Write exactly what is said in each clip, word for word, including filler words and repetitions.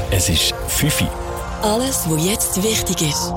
Es ist fünf Uhr. Alles, was jetzt wichtig ist.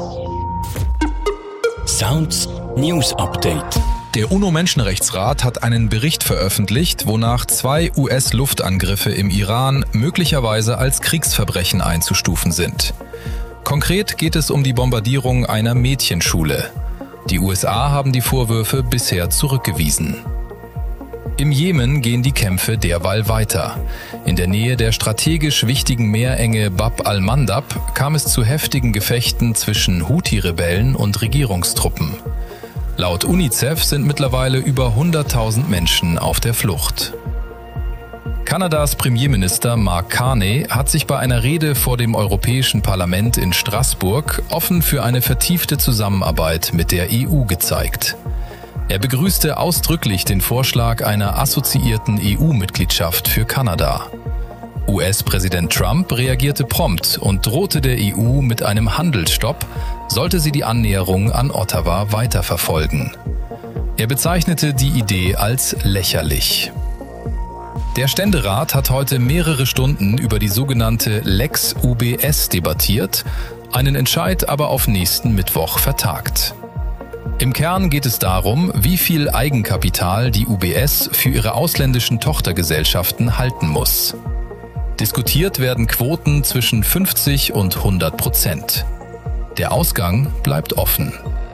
Sounds News Update. Der UNO-Menschenrechtsrat hat einen Bericht veröffentlicht, wonach zwei U S-Luftangriffe im Iran möglicherweise als Kriegsverbrechen einzustufen sind. Konkret geht es um die Bombardierung einer Mädchenschule. Die U S A haben die Vorwürfe bisher zurückgewiesen. Im Jemen gehen die Kämpfe derweil weiter. In der Nähe der strategisch wichtigen Meerenge Bab al-Mandab kam es zu heftigen Gefechten zwischen Houthi-Rebellen und Regierungstruppen. Laut UNICEF sind mittlerweile über hunderttausend Menschen auf der Flucht. Kanadas Premierminister Mark Carney hat sich bei einer Rede vor dem Europäischen Parlament in Straßburg offen für eine vertiefte Zusammenarbeit mit der E U gezeigt. Er begrüßte ausdrücklich den Vorschlag einer assoziierten E U-Mitgliedschaft für Kanada. U S-Präsident Trump reagierte prompt und drohte der E U mit einem Handelsstopp, sollte sie die Annäherung an Ottawa weiterverfolgen. Er bezeichnete die Idee als lächerlich. Der Ständerat hat heute mehrere Stunden über die sogenannte Lex U B S debattiert, einen Entscheid aber auf nächsten Mittwoch vertagt. Im Kern geht es darum, wie viel Eigenkapital die U B S für ihre ausländischen Tochtergesellschaften halten muss. Diskutiert werden Quoten zwischen fünfzig und hundert Prozent. Der Ausgang bleibt offen.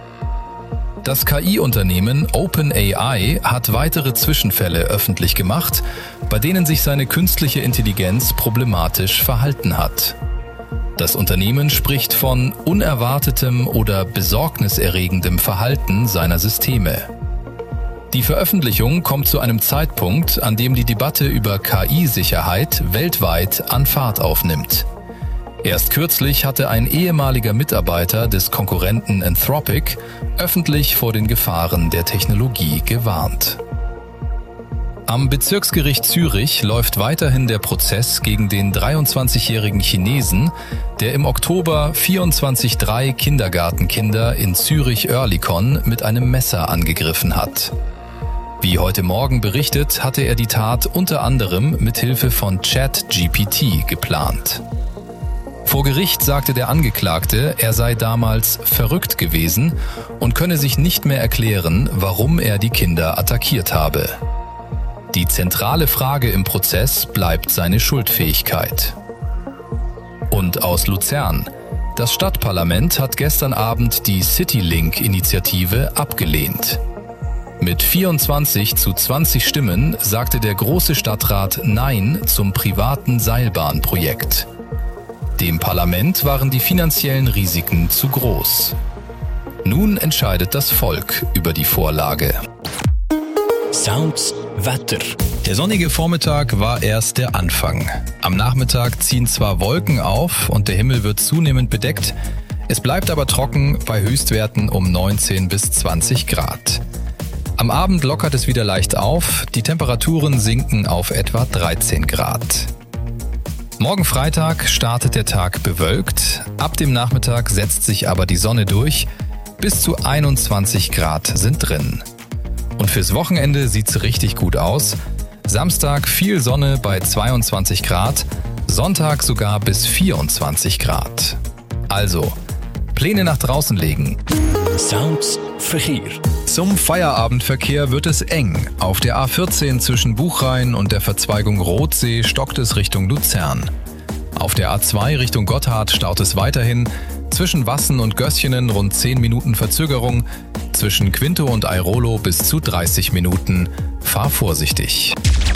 Das K I-Unternehmen OpenAI hat weitere Zwischenfälle öffentlich gemacht, bei denen sich seine künstliche Intelligenz problematisch verhalten hat. Das Unternehmen spricht von unerwartetem oder besorgniserregendem Verhalten seiner Systeme. Die Veröffentlichung kommt zu einem Zeitpunkt, an dem die Debatte über K I-Sicherheit weltweit an Fahrt aufnimmt. Erst kürzlich hatte ein ehemaliger Mitarbeiter des Konkurrenten Anthropic öffentlich vor den Gefahren der Technologie gewarnt. Am Bezirksgericht Zürich läuft weiterhin der Prozess gegen den dreiundzwanzigjährigen Chinesen, der im Oktober vierundzwanzig Komma drei Kindergartenkinder in Zürich-Oerlikon mit einem Messer angegriffen hat. Wie heute Morgen berichtet, hatte er die Tat unter anderem mit Hilfe von ChatGPT geplant. Vor Gericht sagte der Angeklagte, er sei damals verrückt gewesen und könne sich nicht mehr erklären, warum er die Kinder attackiert habe. Die zentrale Frage im Prozess bleibt seine Schuldfähigkeit. Und aus Luzern. Das Stadtparlament hat gestern Abend die CityLink-Initiative abgelehnt. Mit vierundzwanzig zu zwanzig Stimmen sagte der Große Stadtrat Nein zum privaten Seilbahnprojekt. Dem Parlament waren die finanziellen Risiken zu groß. Nun entscheidet das Volk über die Vorlage. Sounds Wetter. Der sonnige Vormittag war erst der Anfang. Am Nachmittag ziehen zwar Wolken auf und der Himmel wird zunehmend bedeckt, es bleibt aber trocken bei Höchstwerten um neunzehn bis zwanzig Grad. Am Abend lockert es wieder leicht auf, die Temperaturen sinken auf etwa dreizehn Grad. Morgen Freitag startet der Tag bewölkt, ab dem Nachmittag setzt sich aber die Sonne durch, bis zu einundzwanzig Grad sind drin. Und fürs Wochenende sieht's richtig gut aus. Samstag viel Sonne bei zweiundzwanzig Grad, Sonntag sogar bis vierundzwanzig Grad. Also, Pläne nach draußen legen. Sounds Verkehr. Zum Feierabendverkehr wird es eng. Auf der A vierzehn zwischen Buchrain und der Verzweigung Rothsee stockt es Richtung Luzern. Auf der A zwei Richtung Gotthard staut es weiterhin. Zwischen Wassen und Gößchenen rund zehn Minuten Verzögerung. Zwischen Quinto und Airolo bis zu dreißig Minuten. Fahr vorsichtig.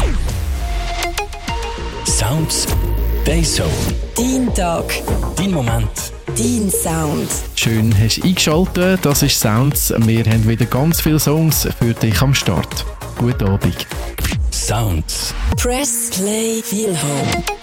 Sounds Dayzone. Dein Tag. Dein Moment. Dein Sound. Schön hast du eingeschaltet, das ist Sounds. Wir haben wieder ganz viele Songs für dich am Start. Guten Abend. Sounds. Press Play Feel Home.